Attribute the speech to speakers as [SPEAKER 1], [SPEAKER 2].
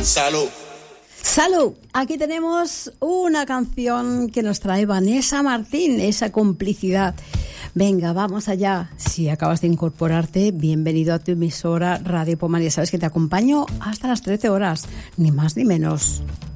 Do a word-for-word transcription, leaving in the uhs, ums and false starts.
[SPEAKER 1] Salud.
[SPEAKER 2] Salud. Aquí tenemos una canción que nos trae Vanessa Martín, esa complicidad. Venga, vamos allá. Si acabas de incorporarte, bienvenido a tu emisora Radio Pomaria. Sabes que te acompaño hasta las trece horas, ni más ni menos.